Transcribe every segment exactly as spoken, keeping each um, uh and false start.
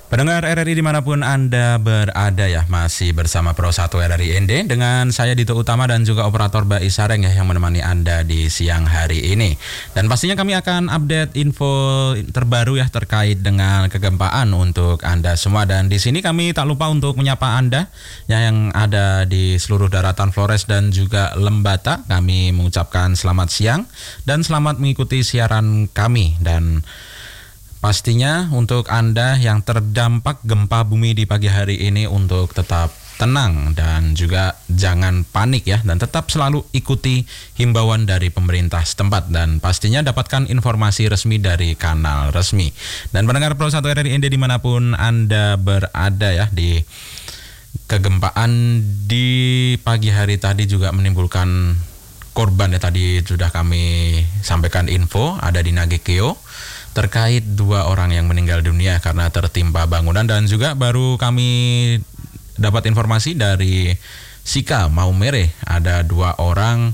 Pendengar R R I dimanapun Anda berada ya, masih bersama Pro satu R R I N D dengan saya Dito Utama dan juga operator Mbak Isareng ya yang menemani Anda di siang hari ini. Dan pastinya kami akan update info terbaru ya terkait dengan kegempaan untuk Anda semua. Dan di sini kami tak lupa untuk menyapa Anda ya, yang ada di seluruh daratan Flores dan juga Lembata. Kami mengucapkan selamat siang dan selamat mengikuti siaran kami. Dan pastinya untuk Anda yang terdampak gempa bumi di pagi hari ini untuk tetap tenang dan juga jangan panik ya, dan tetap selalu ikuti himbauan dari pemerintah setempat dan pastinya dapatkan informasi resmi dari kanal resmi. Dan pendengar Pro satu R R I N D dimanapun Anda berada ya, di kegempaan di pagi hari tadi juga menimbulkan korban ya. Tadi sudah kami sampaikan info ada di Nagekeo terkait dua orang yang meninggal dunia karena tertimpa bangunan, dan juga baru kami dapat informasi dari Sika Maumere ada dua orang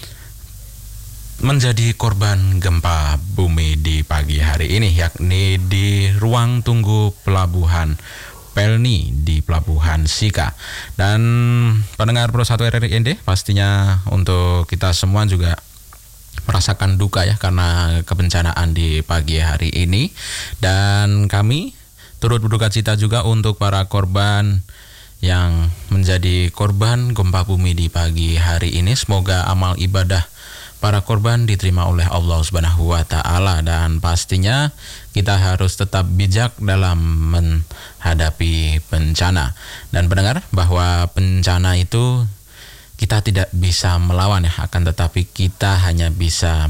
menjadi korban gempa bumi di pagi hari ini, yakni di ruang tunggu pelabuhan Pelni di Pelabuhan Sika. Dan pendengar Pro satu R R I N D, pastinya untuk kita semua juga merasakan duka ya karena kebencanaan di pagi hari ini, dan kami turut berduka cita juga untuk para korban yang menjadi korban gempa bumi di pagi hari ini. Semoga amal ibadah para korban diterima oleh Allah Subhanahu wa taala, dan pastinya kita harus tetap bijak dalam menghadapi bencana. Dan pendengar, bahwa bencana itu kita tidak bisa melawan ya, akan tetapi kita hanya bisa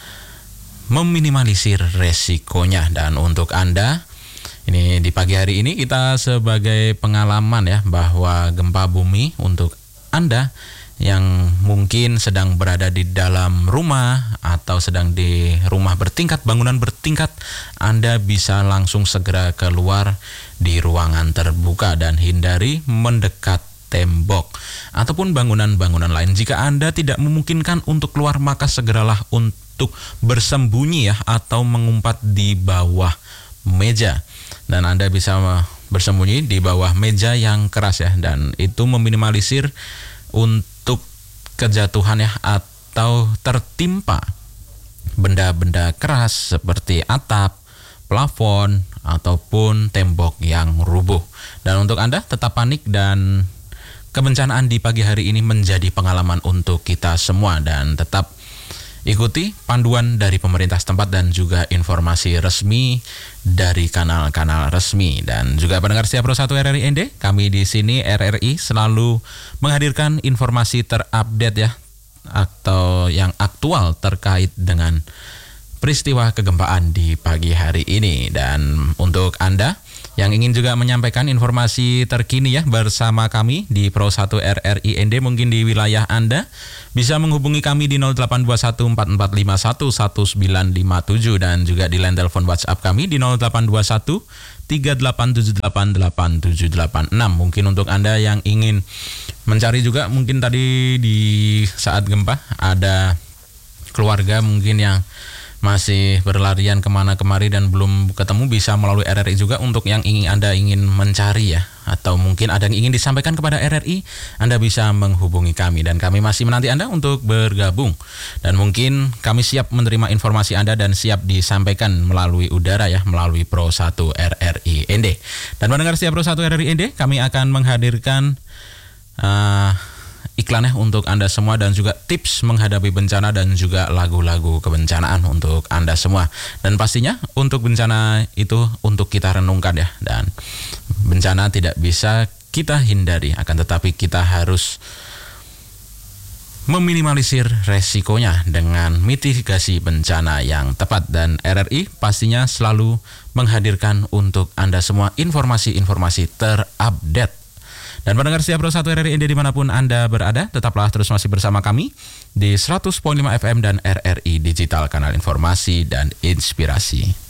meminimalisir resikonya. Dan untuk Anda, ini di pagi hari ini kita sebagai pengalaman ya, bahwa gempa bumi untuk Anda yang mungkin sedang berada di dalam rumah atau sedang di rumah bertingkat, bangunan bertingkat, Anda bisa langsung segera keluar di ruangan terbuka dan hindari mendekat tembok ataupun bangunan-bangunan lain. Jika Anda tidak memungkinkan untuk keluar, maka segeralah untuk bersembunyi ya, atau mengumpat di bawah meja. Dan Anda bisa bersembunyi di bawah meja yang keras ya, dan itu meminimalisir untuk kejatuhan ya, atau tertimpa benda-benda keras seperti atap, plafon, ataupun tembok yang rubuh. Dan untuk Anda tetap panik, dan kebencanaan di pagi hari ini menjadi pengalaman untuk kita semua, dan tetap ikuti panduan dari pemerintah setempat dan juga informasi resmi dari kanal-kanal resmi. Dan juga pendengar setia Pro satu R R I N D, kami di sini R R I selalu menghadirkan informasi terupdate ya, atau yang aktual terkait dengan peristiwa kegempaan di pagi hari ini. Dan untuk Anda yang ingin juga menyampaikan informasi terkini ya bersama kami di Pro satu R R I N D, mungkin di wilayah Anda, bisa menghubungi kami di nol delapan dua satu empat empat lima satu satu sembilan lima tujuh, dan juga di line telepon WhatsApp kami di nol delapan dua satu tiga delapan tujuh delapan delapan tujuh delapan enam. Mungkin untuk Anda yang ingin mencari juga, mungkin tadi di saat gempa ada keluarga mungkin yang masih berlarian kemana kemari dan belum ketemu, bisa melalui R R I juga. Untuk yang ingin Anda ingin mencari ya, atau mungkin ada yang ingin disampaikan kepada R R I, Anda bisa menghubungi kami, dan kami masih menanti Anda untuk bergabung. Dan mungkin kami siap menerima informasi Anda dan siap disampaikan melalui udara ya, melalui Pro satu R R I N D. Dan mendengar setiap Pro satu R R I N D, kami akan menghadirkan uh, iklannya untuk Anda semua, dan juga tips menghadapi bencana dan juga lagu-lagu kebencanaan untuk Anda semua. Dan pastinya untuk bencana itu untuk kita renungkan ya, dan bencana tidak bisa kita hindari, akan tetapi kita harus meminimalisir resikonya dengan mitigasi bencana yang tepat. Dan R R I pastinya selalu menghadirkan untuk Anda semua informasi-informasi terupdate. Dan pendengar setia Pro satu R R I N D dimanapun Anda berada, tetaplah terus masih bersama kami di seratus koma lima F M dan R R I Digital, kanal informasi dan inspirasi.